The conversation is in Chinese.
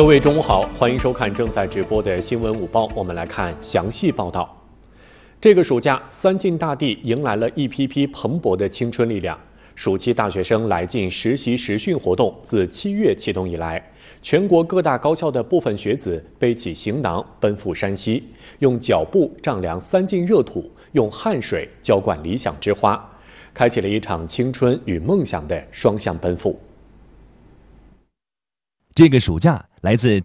各位中午好，欢迎收看正在直播的新闻午报，我们来看详细报道。这个暑假，三晋大地迎来了一批批蓬勃的青春力量。暑期大学生来晋实习实训活动自7月启动以来，全国各大高校的部分学子背起行囊奔赴山西，用脚步丈量三晋热土，用汗水浇灌理想之花，开启了一场青春与梦想的双向奔赴。 这个暑假，来自